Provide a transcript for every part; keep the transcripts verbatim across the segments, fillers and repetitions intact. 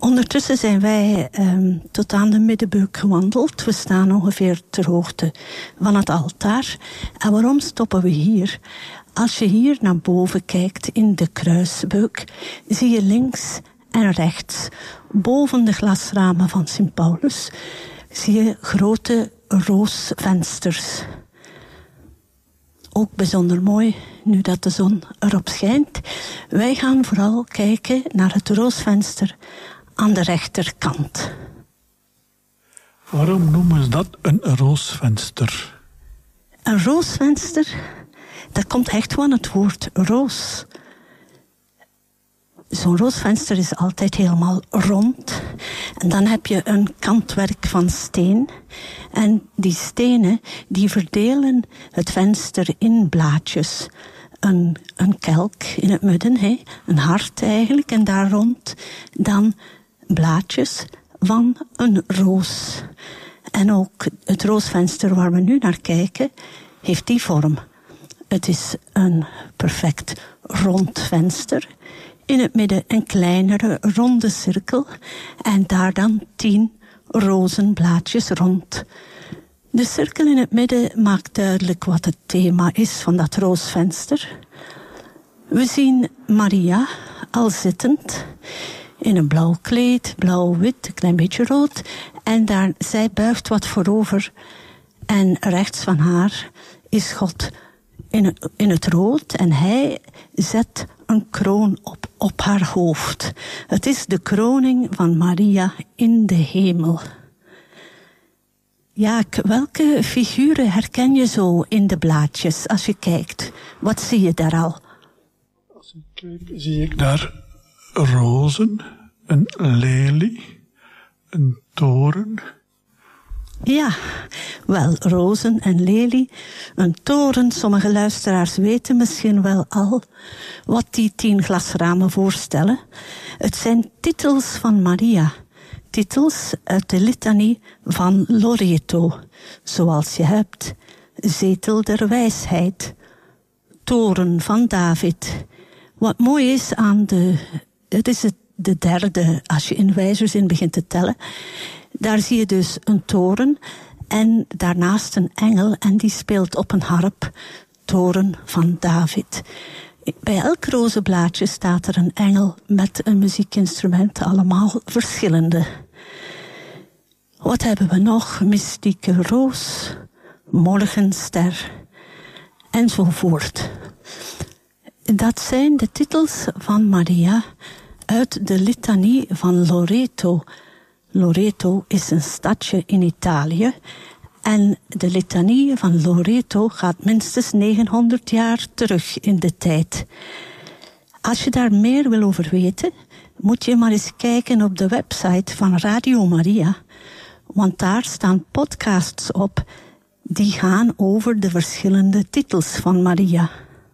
Ondertussen zijn wij um, tot aan de middenbeuk gewandeld. We staan ongeveer ter hoogte van het altaar. En waarom stoppen we hier? Als je hier naar boven kijkt in de kruisbeuk, zie je links en rechts, boven de glasramen van Sint Paulus, zie je grote roosvensters. Ook bijzonder mooi, nu dat de zon erop schijnt. Wij gaan vooral kijken naar het roosvenster aan de rechterkant. Waarom noemen ze dat een roosvenster? Een roosvenster, dat komt echt van het woord roos. Zo'n roosvenster is altijd helemaal rond. En dan heb je een kantwerk van steen. En die stenen, die verdelen het venster in blaadjes. Een, een kelk in het midden, he, een hart eigenlijk. En daar rond dan blaadjes van een roos. En ook het roosvenster waar we nu naar kijken, heeft die vorm. Het is een perfect rond venster. In het midden een kleinere ronde cirkel. En daar dan tien rozenblaadjes rond. De cirkel in het midden maakt duidelijk wat het thema is van dat roosvenster. We zien Maria al zittend in een blauw kleed, blauw-wit, een klein beetje rood. En daar, zij buigt wat voorover. En rechts van haar is God in het, in het rood. En hij zet een kroon op, op haar hoofd. Het is de kroning van Maria in de hemel. Ja, welke figuren herken je zo in de blaadjes als je kijkt? Wat zie je daar al? Als ik kijk, zie ik daar rozen, een lelie, een toren. Ja, wel, rozen en lelie, een toren. Sommige luisteraars weten misschien wel al wat die tien glasramen voorstellen. Het zijn titels van Maria. Titels uit de litanie van Loreto. Zoals je hebt, zetel der wijsheid, toren van David. Wat mooi is aan de, het is het, de derde, als je in wijzerzin begint te tellen. Daar zie je dus een toren en daarnaast een engel en die speelt op een harp, toren van David. Bij elk rozenblaadje staat er een engel met een muziekinstrument, allemaal verschillende. Wat hebben we nog? Mystieke roos, morgenster enzovoort. Dat zijn de titels van Maria uit de litanie van Loreto. Loreto is een stadje in Italië. En de litanie van Loreto gaat minstens negenhonderd jaar terug in de tijd. Als je daar meer wil over weten, moet je maar eens kijken op de website van Radio Maria. Want daar staan podcasts op die gaan over de verschillende titels van Maria.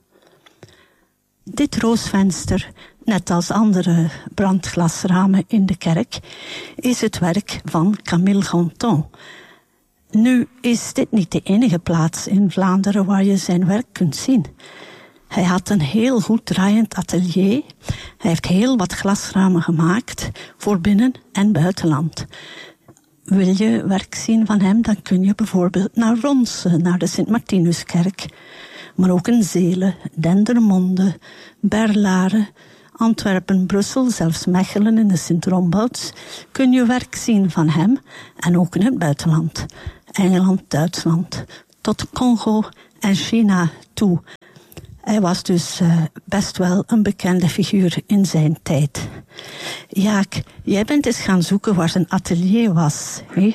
Dit roosvenster, net als andere brandglasramen in de kerk, is het werk van Camille Ganton. Nu is dit niet de enige plaats in Vlaanderen waar je zijn werk kunt zien. Hij had een heel goed draaiend atelier. Hij heeft heel wat glasramen gemaakt voor binnen- en buitenland. Wil je werk zien van hem, dan kun je bijvoorbeeld naar Ronse, naar de Sint-Martinuskerk. Maar ook in Zelen, Dendermonde, Berlaren, Antwerpen, Brussel, zelfs Mechelen in de Sint-Rombouts, kun je werk zien van hem en ook in het buitenland. Engeland, Duitsland, tot Congo en China toe. Hij was dus uh, best wel een bekende figuur in zijn tijd. Jaak, jij bent eens gaan zoeken waar zijn atelier was, hè?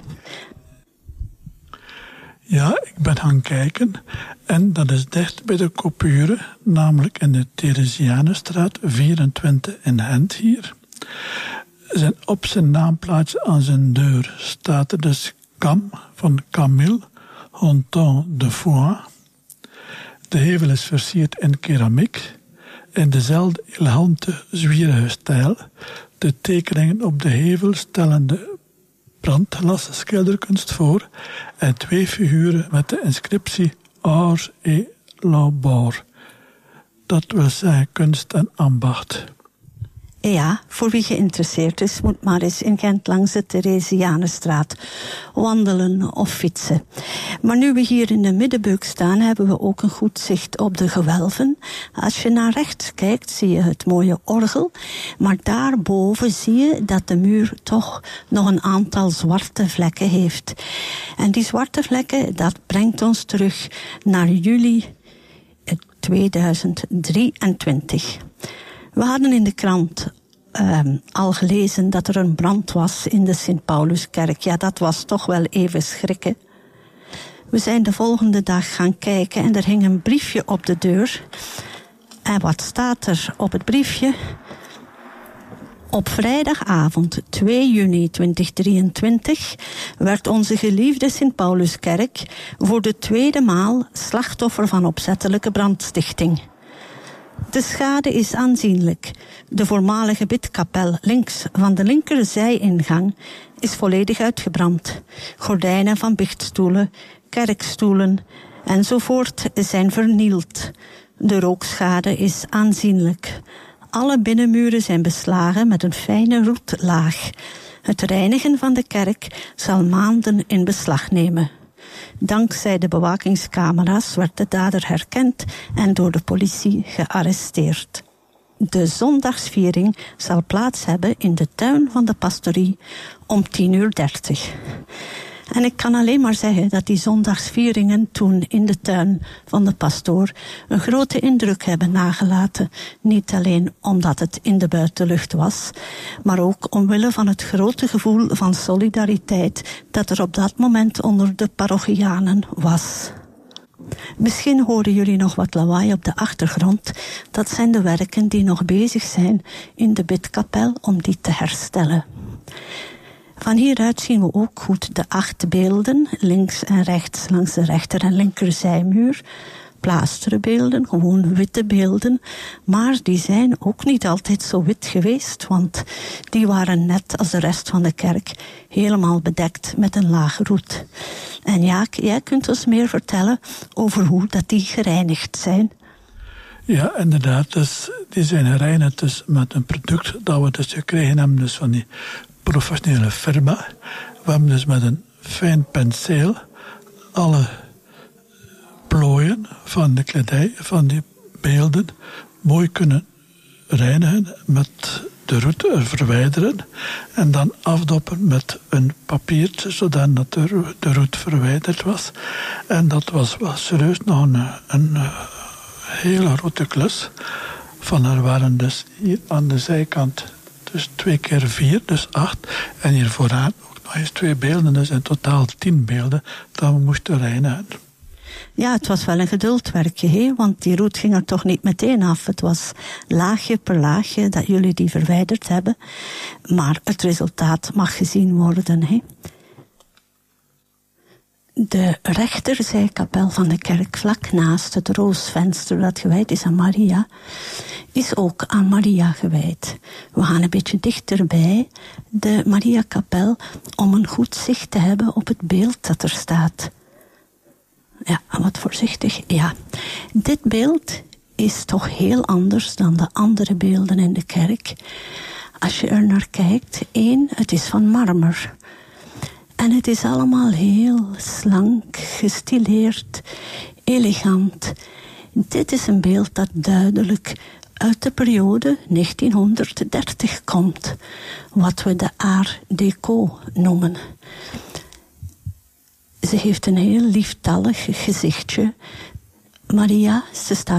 Ja, ik ben gaan kijken en dat is dicht bij de Coupure, namelijk in de Theresianenstraat vierentwintig in Gent hier. Zijn, op zijn naamplaatje aan zijn deur staat er dus Cam van Camille Ganton de Foix. De hevel is versierd in keramiek in dezelfde elegante, zwierige stijl. De tekeningen op de hevel stellen de brandglas schilderkunst voor en twee figuren met de inscriptie Art et Labeur. Dat wil zeggen kunst en ambacht. Ja, voor wie geïnteresseerd is, moet maar eens in Gent langs de Theresianenstraat wandelen of fietsen. Maar nu we hier in de Middenbeuk staan, hebben we ook een goed zicht op de gewelven. Als je naar rechts kijkt, zie je het mooie orgel. Maar daarboven zie je dat de muur toch nog een aantal zwarte vlekken heeft. En die zwarte vlekken, dat brengt ons terug naar juli tweeduizend drieëntwintig. We hadden in de krant uh, al gelezen dat er een brand was in de Sint-Pauluskerk. Ja, dat was toch wel even schrikken. We zijn de volgende dag gaan kijken en er hing een briefje op de deur. En wat staat er op het briefje? Op vrijdagavond twee juni tweeduizend drieëntwintig werd onze geliefde Sint-Pauluskerk voor de tweede maal slachtoffer van opzettelijke brandstichting. De schade is aanzienlijk. De voormalige bidkapel links van de linkerzijingang is volledig uitgebrand. Gordijnen van biechtstoelen, kerkstoelen enzovoort zijn vernield. De rookschade is aanzienlijk. Alle binnenmuren zijn beslagen met een fijne roetlaag. Het reinigen van de kerk zal maanden in beslag nemen. Dankzij de bewakingscamera's werd de dader herkend en door de politie gearresteerd. De zondagsviering zal plaats hebben in de tuin van de pastorie om tien uur dertig. En ik kan alleen maar zeggen dat die zondagsvieringen toen in de tuin van de pastoor een grote indruk hebben nagelaten. Niet alleen omdat het in de buitenlucht was, maar ook omwille van het grote gevoel van solidariteit dat er op dat moment onder de parochianen was. Misschien horen jullie nog wat lawaai op de achtergrond. Dat zijn de werken die nog bezig zijn in de bidkapel om die te herstellen. Van hieruit zien we ook goed de acht beelden, links en rechts langs de rechter- en linkerzijmuur. Plaasteren beelden, gewoon witte beelden. Maar die zijn ook niet altijd zo wit geweest, want die waren net als de rest van de kerk helemaal bedekt met een laag roet. En Jaak, jij kunt ons meer vertellen over hoe dat die gereinigd zijn. Ja, inderdaad. Dus die zijn gereinigd dus met een product dat we dus gekregen hebben dus van die professionele firma. We hebben dus met een fijn penseel alle plooien van de kledij, van die beelden, mooi kunnen reinigen, met de roet er verwijderen en dan afdoppen met een papiertje, zodat de, de roet verwijderd was. En dat was wel serieus nog een, een, een hele grote klus. Van er waren dus hier aan de zijkant dus twee keer vier, dus acht. En hier vooraan ook nog eens twee beelden, dus in totaal tien beelden dat we moesten reinigen. Ja, het was wel een geduldwerkje, hè? Want die roet ging er toch niet meteen af. Het was laagje per laagje dat jullie die verwijderd hebben. Maar het resultaat mag gezien worden, hè? De rechterzijkapel van de kerk, vlak naast het roosvenster dat gewijd is aan Maria, is ook aan Maria gewijd. We gaan een beetje dichterbij de Mariakapel om een goed zicht te hebben op het beeld dat er staat. Ja, wat voorzichtig. Ja, dit beeld is toch heel anders dan de andere beelden in de kerk. Als je er naar kijkt, één, het is van marmer. En het is allemaal heel slank, gestileerd, elegant. Dit is een beeld dat duidelijk uit de periode negentienhonderddertig komt. Wat we de Art Deco noemen. Ze heeft een heel lieftallig gezichtje. Maria, ze staat